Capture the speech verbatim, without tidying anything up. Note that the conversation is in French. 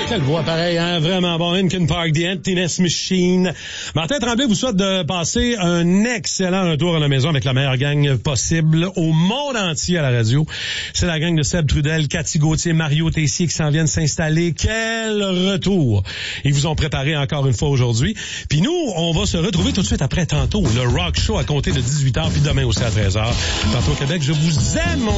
Quelle voix pareil, hein? Vraiment bon. Linkin Park, The Emptiness Machine. Martin Tremblay vous souhaite de passer un excellent retour à la maison avec la meilleure gang possible au monde entier à la radio. C'est la gang de Seb Trudel, Cathy Gauthier, Mario Tessier qui s'en viennent s'installer. Quel retour! Ils vous ont préparé encore une fois aujourd'hui. Puis nous, on va se retrouver tout de suite après tantôt. Le Rock Show à compter de dix-huit heures, puis demain aussi à treize heures. Tantôt au Québec, je vous aime, mon